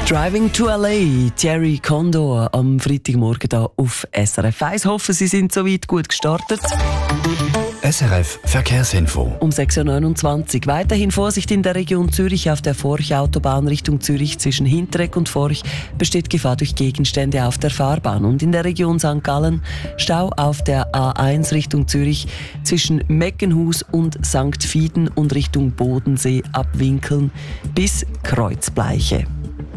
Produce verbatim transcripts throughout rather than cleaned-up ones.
Driving to L A, Thierry Condor am Freitagmorgen hier auf S R F eins. Hoffen, Sie sind soweit gut gestartet. S R F Verkehrsinfo. Um sechs Uhr neunundzwanzig. Weiterhin Vorsicht in der Region Zürich auf der Forch-Autobahn Richtung Zürich. Zwischen Hinteregg und Forch besteht Gefahr durch Gegenstände auf der Fahrbahn. Und in der Region Sankt Gallen Stau auf der A eins Richtung Zürich zwischen Meckenhus und Sankt Fieden und Richtung Bodensee abwinkeln bis Kreuzbleiche.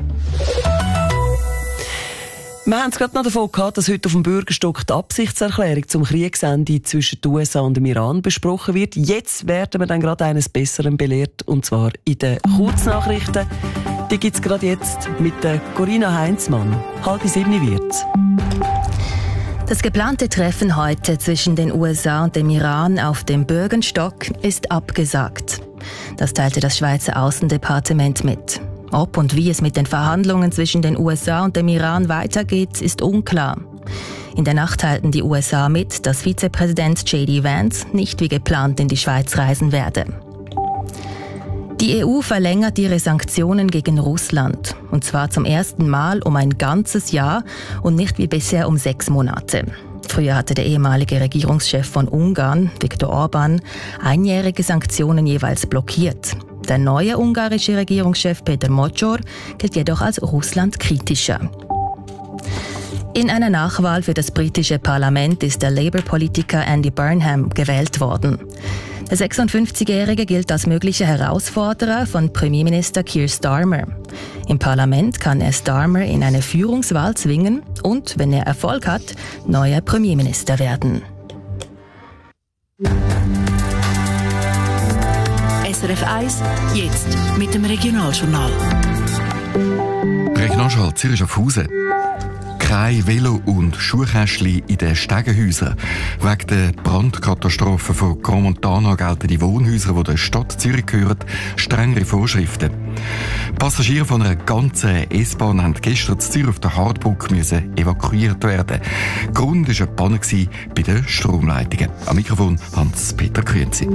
Wir haben es gerade noch davon gehabt, dass heute auf dem Bürgerstock die Absichtserklärung zum Kriegsende zwischen den U S A und dem Iran besprochen wird. Jetzt werden wir dann gerade eines Besseren belehrt, und zwar in den Kurznachrichten. Die gibt es gerade jetzt mit der Corinna Heinzmann. Halb sieben wird's. Das geplante Treffen heute zwischen den U S A und dem Iran auf dem Bürgenstock ist abgesagt. Das teilte das Schweizer Außendepartement mit. Ob und wie es mit den Verhandlungen zwischen den U S A und dem Iran weitergeht, ist unklar. In der Nacht teilten die U S A mit, dass Vizepräsident J D Vance nicht wie geplant in die Schweiz reisen werde. Die E U verlängert ihre Sanktionen gegen Russland. Und zwar zum ersten Mal um ein ganzes Jahr und nicht wie bisher um sechs Monate. Früher hatte der ehemalige Regierungschef von Ungarn, Viktor Orbán, einjährige Sanktionen jeweils blockiert. Der neue ungarische Regierungschef Peter Mocor gilt jedoch als russlandkritischer. In einer Nachwahl für das britische Parlament ist der Labour-Politiker Andy Burnham gewählt worden. Der sechsundfünfzigjährige gilt als möglicher Herausforderer von Premierminister Keir Starmer. Im Parlament kann er Starmer in eine Führungswahl zwingen und, wenn er Erfolg hat, neuer Premierminister werden. S R F eins, jetzt mit dem Regionaljournal. Regionaljournal Zürich-Schaffhausen. Keine Velo- und Schuhkästchen in den Stegenhäusern. Wegen der Brandkatastrophe von Gromontana gelten die Wohnhäuser, die der Stadt Zürich gehören, strengere Vorschriften. Passagiere von einer ganzen S-Bahn mussten gestern in Zürich auf der Hardbrücke evakuiert werden. Grund war eine Panne bei den Stromleitungen. Am Mikrofon Hans-Peter Künzi.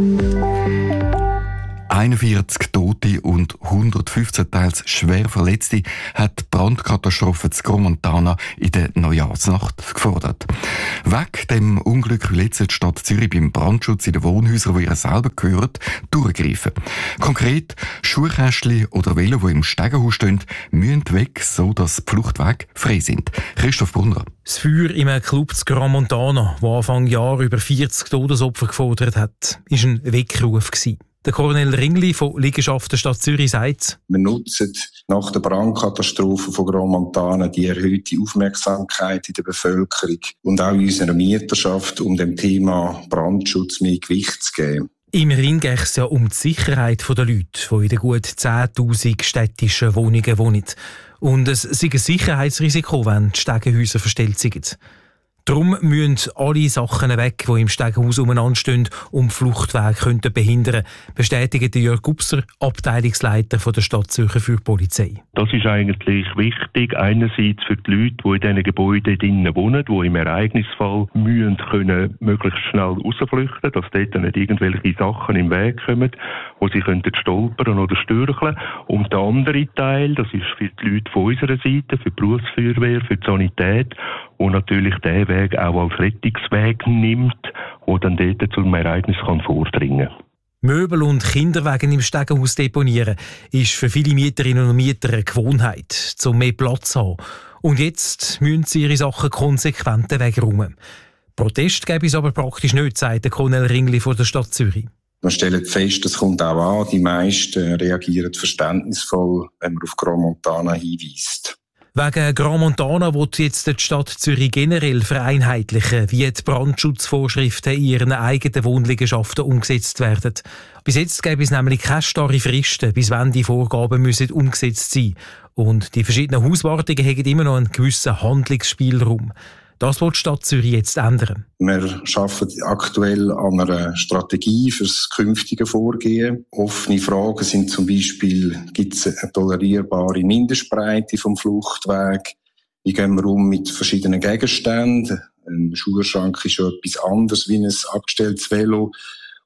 einundvierzig Tote und hundertfünfzehn teils schwer Verletzte hat die Brandkatastrophe zu Gromontana in der Neujahrsnacht gefordert. Wegen dem Unglück will jetzt die Stadt Zürich beim Brandschutz in den Wohnhäusern, die ihr selber gehört, durchgreifen. Konkret, Schuhkästchen oder Velo, die im Stegenhaus stehen, müssen weg, sodass die Fluchtwege frei sind. Christoph Brunner. Das Feuer im Club zu Gromontana, das Anfang Jahr über vierzig Todesopfer gefordert hat, war ein Weckruf gewesen. Der Cornel Ringli von Liegenschaften Stadt Zürich sagt: Wir nutzen nach der Brandkatastrophe von Gromontana die erhöhte Aufmerksamkeit in der Bevölkerung und auch in unserer Mieterschaft, um dem Thema Brandschutz mehr Gewicht zu geben. Im Ring geht es ja um die Sicherheit der Leute, die in den gut zehntausend städtischen Wohnungen wohnen. Und es ist ein Sicherheitsrisiko, wenn die Stegenhäuser verstellt sind. Darum müssen alle Sachen weg, die im Stegenhaus umeinander stehen und die Fluchtwege könnten behindern, bestätigt Jörg Gubser, Abteilungsleiter von der Stadt Zürcher für die Polizei. Das ist eigentlich wichtig, einerseits für die Leute, die in diesen Gebäuden drinnen wohnen, die im Ereignisfall müssen können möglichst schnell rausflüchten, dass dort nicht irgendwelche Sachen im Weg kommen, wo sie könnten stolpern oder stürcheln. Und der andere Teil, das ist für die Leute von unserer Seite, für die Berufsfeuerwehr, für die Sanität, wo natürlich der Weg auch als Rettungsweg nimmt, der dann dort zum Ereignis kann vordringen kann. Möbel und Kinderwagen im Stegenhaus deponieren ist für viele Mieterinnen und Mieter eine Gewohnheit, um mehr Platz zu haben. Und jetzt müssen sie ihre Sachen konsequent wegräumen. Protest gäbe es aber praktisch nicht, sagt der Cornel Ringli von der Stadt Zürich. Wir stellen fest, das kommt auch an. Die meisten reagieren verständnisvoll, wenn man auf Gromontana hinweist. Wegen Gromontana will jetzt die Stadt Zürich generell vereinheitlichen, wie die Brandschutzvorschriften in ihren eigenen Wohnliegenschaften umgesetzt werden. Bis jetzt gäbe es nämlich keine starre Fristen, bis wann die Vorgaben müssen umgesetzt sein. Und die verschiedenen Hauswartungen haben immer noch einen gewissen Handlungsspielraum. Das will die Stadt Zürich jetzt ändern. Wir arbeiten aktuell an einer Strategie für das künftige Vorgehen. Offene Fragen sind zum Beispiel, gibt es eine tolerierbare Mindestbreite vom Fluchtweg? Wie gehen wir um mit verschiedenen Gegenständen? Ein Schuhschrank ist schon etwas anderes wie ein abgestelltes Velo.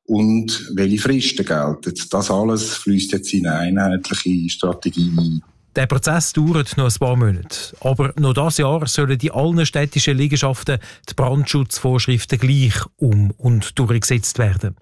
Und welche Fristen gelten? Das alles fließt jetzt in eine einheitliche Strategie ein. Der Prozess dauert noch ein paar Monate. Aber noch dieses Jahr sollen in allen städtischen Liegenschaften die Brandschutzvorschriften gleich um- und durchgesetzt werden.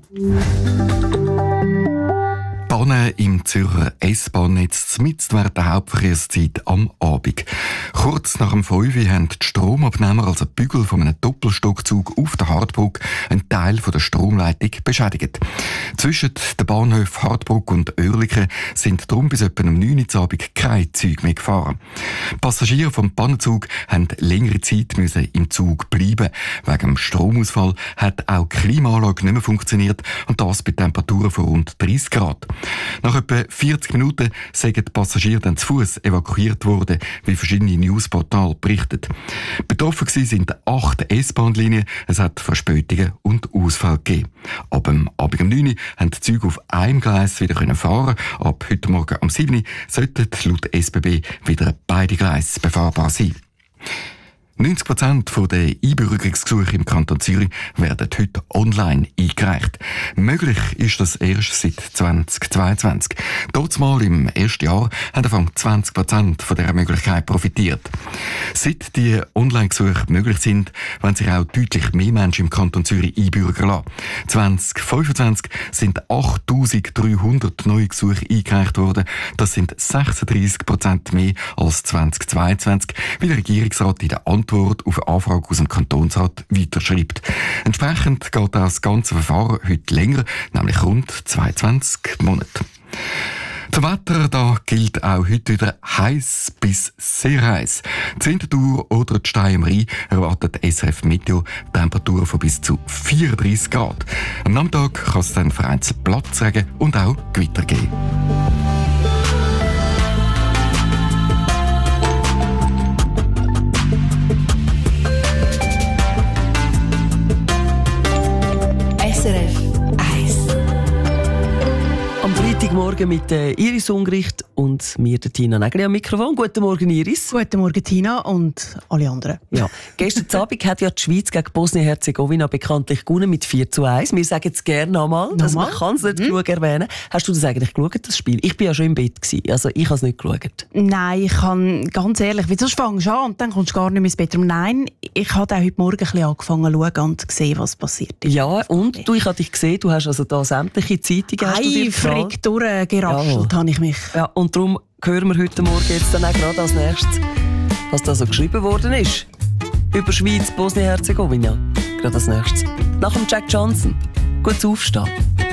Pannen im Zürcher S-Bahn-Netz mitten während der Hauptverkehrszeit am Abend. Kurz nach dem fünf Uhr haben die Stromabnehmer, also die Bügel von einem Doppelstockzug auf der Hartbrücke, einen Teil von der Stromleitung beschädigt. Zwischen den Bahnhöfen Hartbrücke und Oerlikon sind darum bis etwa um neun Uhr Abend keine Züge mehr gefahren. Passagiere vom Pannenzug mussten längere Zeit müssen im Zug bleiben. Wegen dem Stromausfall hat auch die Klimaanlage nicht mehr funktioniert und das bei Temperaturen von rund dreißig Grad. Nach etwa vierzig Minuten sind die Passagiere dann zu Fuß evakuiert worden, wie verschiedene Newsportale berichten. Betroffen sind acht S-Bahn-Linien, es hat Verspätungen und Ausfälle gegeben. Ab dem Abend um neun Uhr haben die Züge auf einem Gleis wieder fahren. Ab heute Morgen um sieben Uhr sollten laut S B B wieder beide Gleise befahrbar sein. neunzig Prozent der Einbürgerungsgesuche im Kanton Zürich werden heute online eingereicht. Möglich ist das erst seit zweitausendzweiundzwanzig. Dortmal im ersten Jahr haben davon zwanzig Prozent von dieser Möglichkeit profitiert. Seit die Online-Gesuche möglich sind, wollen sich auch deutlich mehr Menschen im Kanton Zürich einbürgern lassen. zwanzig fünfundzwanzig sind achttausenddreihundert neue Gesuche eingereicht worden. Das sind sechsunddreissig Prozent mehr als zwanzig zweiundzwanzig, wie der Regierungsrat in der Antwort auf eine Anfrage aus dem Kantonsrat weiterschreibt. Entsprechend geht das ganze Verfahren heute länger, nämlich rund zweiundzwanzig Monate. Zum Wetter, da gilt auch heute wieder heiß bis sehr heiß. Die Winterthur oder die Stein am Rhein erwartet S R F Meteo Temperaturen von bis zu vierunddreissig Grad. Am Nachmittag kann es dann vereinzelt Platzregen und auch Gewitter geben. S R F eins. Am Freitagmorgen mit der Iris Ungricht und mir, der Tina Nägeli, am Mikrofon. Guten Morgen, Iris. Guten Morgen, Tina und alle anderen. Ja. Gestern Abend hat ja die Schweiz gegen Bosnien-Herzegowina bekanntlich gewonnen mit vier zu eins. Wir sagen es gerne nochmal, dass man kann es nicht mhm. genug erwähnen. Hast du das eigentlich geschaut, das Spiel? Ich war ja schon im Bett gewesen, also ich habe es nicht geschaut. Nein, ich kann ganz ehrlich, wie sonst fängst du an und dann kommst du gar nicht mehr ins Bett. Nein, ich habe auch heute Morgen ein bisschen angefangen zu schauen und gesehen, was passiert ist. Ja, und du, ich habe dich gesehen, du hast also da sämtliche Zeitungen eifrig durchgeraschelt, ja. habe ich mich. Ja, und darum hören wir heute Morgen jetzt dann auch gerade als nächstes, was da so geschrieben worden ist. Über Schweiz, Bosnien-Herzegowina. Gerade als nächstes. Nach dem Jack Johnson. Gut aufstehen.